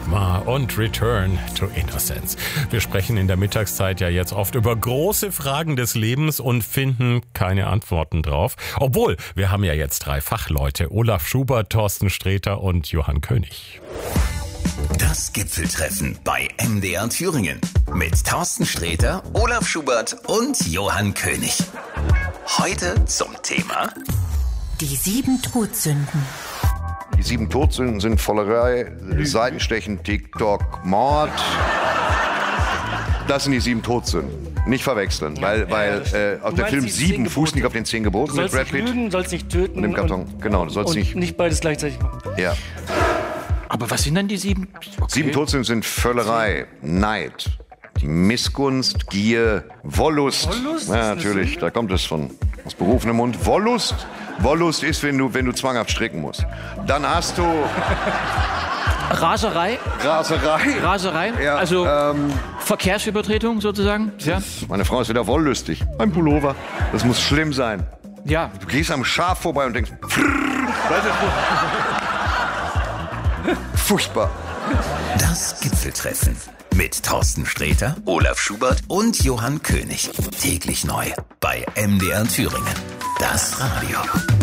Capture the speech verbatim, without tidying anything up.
Dogma und Return to Innocence. Wir sprechen in der Mittagszeit ja jetzt oft über große Fragen des Lebens und finden keine Antworten drauf. Obwohl, wir haben ja jetzt drei Fachleute, Olaf Schubert, Thorsten Sträter und Johann König. Das Gipfeltreffen bei M D R Thüringen mit Thorsten Sträter, Olaf Schubert und Johann König. Heute zum Thema die sieben Todsünden. Die sieben Todsünden sind Vollerei, Seitenstechen, TikTok, Mord. Das sind die sieben Todsünden. Nicht verwechseln, ja, weil, weil äh, auf der Film sieben fußt nicht auf den zehn Geboten mit Brad Pitt. Du sollst nicht lügen, sollst nicht töten und im Karton. Und, genau, du sollst und nicht, nicht beides gleichzeitig machen. Ja. Aber was sind denn die sieben? Okay. Sieben Todsünden sind Völlerei, Neid, die Missgunst, Gier, Wollust. Wollust? Ja, natürlich, da kommt es von aus berufenem Mund. Wollust. Wollust ist, wenn du, wenn du zwanghaft stricken musst. Dann hast du Raserei. Raserei. Raserei. Ja, also ähm, Verkehrsübertretung sozusagen. Ja. Meine Frau ist wieder wollüstig. Ein Pullover. Das muss schlimm sein. Ja. Du gehst am Schaf vorbei und denkst, furchtbar. Das Gipfeltreffen mit Thorsten Sträter, Olaf Schubert und Johann König. Täglich neu bei M D R Thüringen. Das Radio.